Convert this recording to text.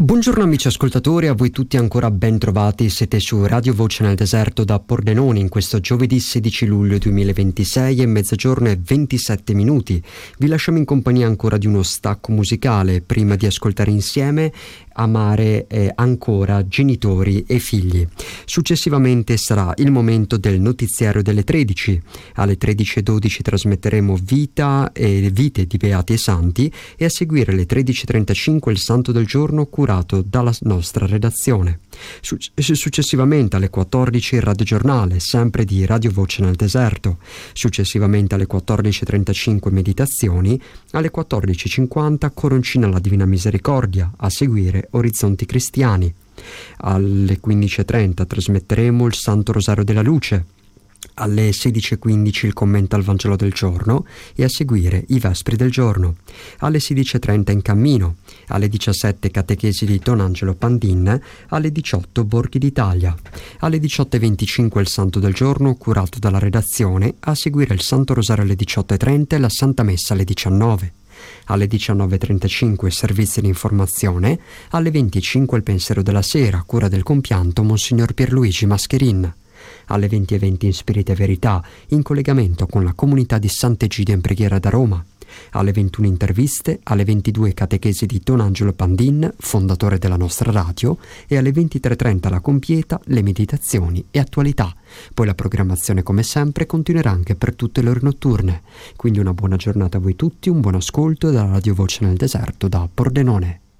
Buongiorno amici ascoltatori, a voi tutti ancora ben trovati. Siete su Radio Voce nel Deserto da Pordenone in questo giovedì 16 luglio 2026 e mezzogiorno e 27 minuti. Vi lasciamo in compagnia ancora di uno stacco musicale prima di ascoltare insieme Amare ancora genitori e figli. Successivamente sarà il momento del notiziario delle 13. Alle 13:12 trasmetteremo Vite di Beati e Santi e a seguire alle 13:35 il Santo del Giorno curato dalla nostra redazione. Successivamente alle 14 il radiogiornale, sempre di Radio Voce nel Deserto. Successivamente alle 14:35 meditazioni, alle 14:50 Coroncina alla Divina Misericordia, a seguire Orizzonti Cristiani. Alle 15:30 trasmetteremo il Santo Rosario della Luce. Alle 16:15 il commento al Vangelo del giorno e a seguire i Vespri del giorno. Alle 16:30 in cammino. Alle 17 catechesi di Don Angelo Pandin. Alle 18 Borghi d'Italia. Alle 18:25 il Santo del giorno curato dalla redazione, a seguire il Santo Rosario alle 18:30 e la Santa Messa alle 19. Alle 19:35 servizi di informazione, alle 20:05 il pensiero della sera, cura del compianto Monsignor Pierluigi Mascherin. Alle 20:20 in Spirito e Verità, in collegamento con la comunità di Sant'Egidio in preghiera da Roma. Alle 21 interviste, alle 22 catechesi di Don Angelo Pandin, fondatore della nostra radio, e alle 23:30 la compieta, le meditazioni e attualità. Poi la programmazione come sempre continuerà anche per tutte le ore notturne. Quindi una buona giornata a voi tutti, un buon ascolto dalla Radio Voce nel Deserto da Pordenone.